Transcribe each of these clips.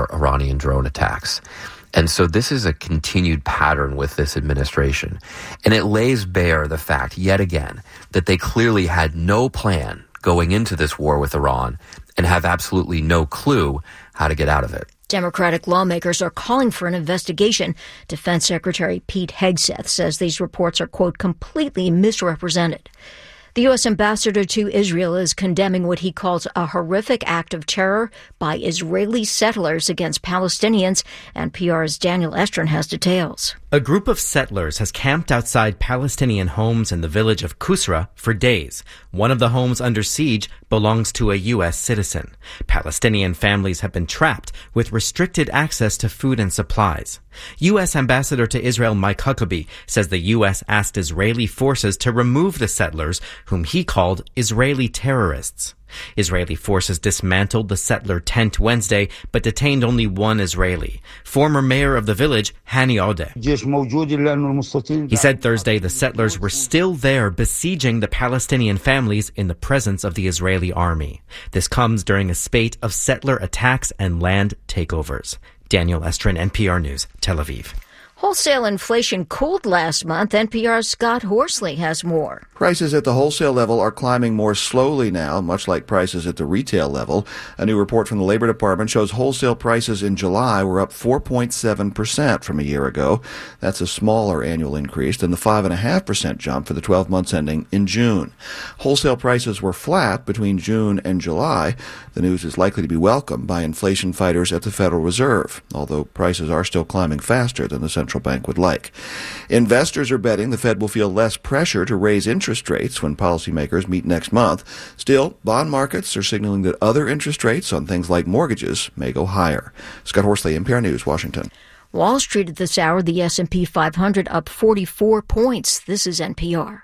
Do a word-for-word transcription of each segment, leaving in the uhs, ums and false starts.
more Iranian drone attacks. And so this is a continued pattern with this administration. And it lays bare the fact, yet again, that they clearly had no plan going into this war with Iran and have absolutely no clue how to get out of it. Democratic lawmakers are calling for an investigation. Defense Secretary Pete Hegseth says these reports are, quote, completely misrepresented. The U S ambassador to Israel is condemning what he calls a horrific act of terror by Israeli settlers against Palestinians. N P R's Daniel Estrin has details. A group of settlers has camped outside Palestinian homes in the village of Kusra for days. One of the homes under siege belongs to a U S citizen. Palestinian families have been trapped with restricted access to food and supplies. U S Ambassador to Israel Mike Huckabee says the U S asked Israeli forces to remove the settlers, whom he called Israeli terrorists. Israeli forces dismantled the settler tent Wednesday, but detained only one Israeli, former mayor of the village, Hani Odeh. He said Thursday the settlers were still there besieging the Palestinian families in the presence of the Israeli army. This comes during a spate of settler attacks and land takeovers. Daniel Estrin, N P R News, Tel Aviv. Wholesale inflation cooled last month. N P R's Scott Horsley has more. Prices at the wholesale level are climbing more slowly now, much like prices at the retail level. A new report from the Labor Department shows wholesale prices in July were up four point seven percent from a year ago. That's a smaller annual increase than the five point five percent jump for the twelve months ending in June. Wholesale prices were flat between June and July. The news is likely to be welcomed by inflation fighters at the Federal Reserve, although prices are still climbing faster than the central bank would like. Investors are betting the Fed will feel less pressure to raise interest rates when policymakers meet next month. Still, bond markets are signaling that other interest rates on things like mortgages may go higher. Scott Horsley, N P R News, Washington. Wall Street at this hour, the S and P five hundred up forty-four points. This is N P R.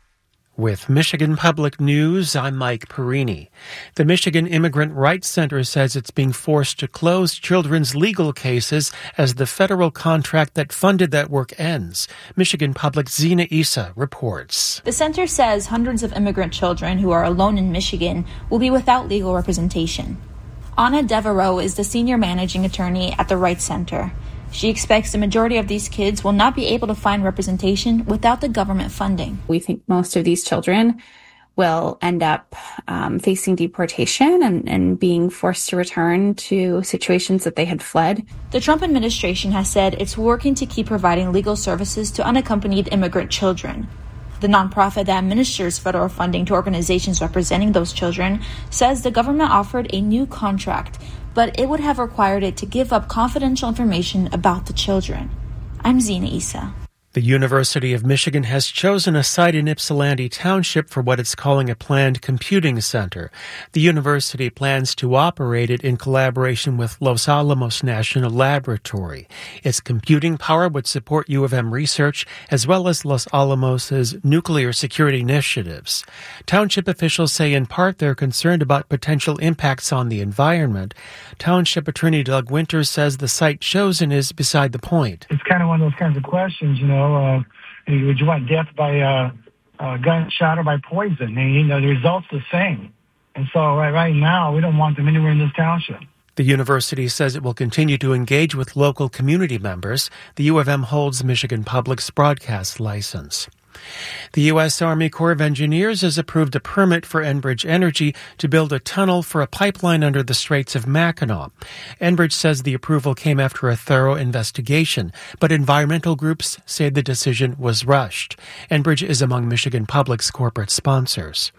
With Michigan Public News, I'm Mike Perini. The Michigan Immigrant Rights Center says it's being forced to close children's legal cases as the federal contract that funded that work ends. Michigan Public's Zina Issa reports. The center says hundreds of immigrant children who are alone in Michigan will be without legal representation. Anna Devereaux is the senior managing attorney at the Rights Center. She expects the majority of these kids will not be able to find representation without the government funding. We think most of these children will end up um, facing deportation and, and being forced to return to situations that they had fled. The Trump administration has said it's working to keep providing legal services to unaccompanied immigrant children. The nonprofit that administers federal funding to organizations representing those children says the government offered a new contract, but it would have required it to give up confidential information about the children. I'm Zina Issa. The University of Michigan has chosen a site in Ypsilanti Township for what it's calling a planned computing center. The university plans to operate it in collaboration with Los Alamos National Laboratory. Its computing power would support U of M research as well as Los Alamos's nuclear security initiatives. Township officials say in part they're concerned about potential impacts on the environment. Township Attorney Doug Winters says the site chosen is beside the point. It's kind of one of those kinds of questions, you know. Uh, would you want death by uh, uh, gunshot or by poison? And, you know, the result's the same. And so right, right now, we don't want them anywhere in this township. The university says it will continue to engage with local community members. The U of M holds Michigan Public's broadcast license. The U S Army Corps of Engineers has approved a permit for Enbridge Energy to build a tunnel for a pipeline under the Straits of Mackinac. Enbridge says the approval came after a thorough investigation, but environmental groups say the decision was rushed. Enbridge is among Michigan Public's corporate sponsors.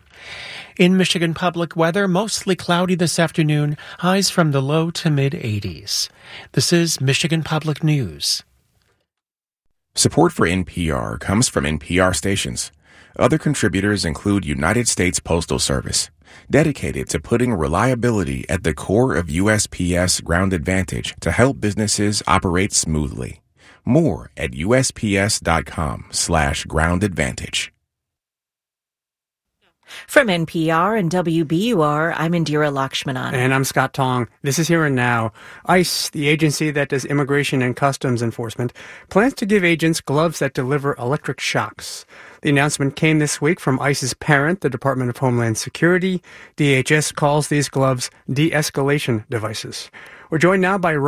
In Michigan Public weather, mostly cloudy this afternoon, highs from the low to mid-eighties. This is Michigan Public News. Support for N P R comes from N P R stations. Other contributors include United States Postal Service, dedicated to putting reliability at the core of U S P S Ground Advantage to help businesses operate smoothly. More at usps.com slash ground advantage. From N P R and W B U R, I'm Indira Lakshmanan. And I'm Scott Tong. This is Here and Now. ICE, the agency that does immigration and customs enforcement, plans to give agents gloves that deliver electric shocks. The announcement came this week from ICE's parent, the Department of Homeland Security. D H S calls these gloves de-escalation devices. We're joined now by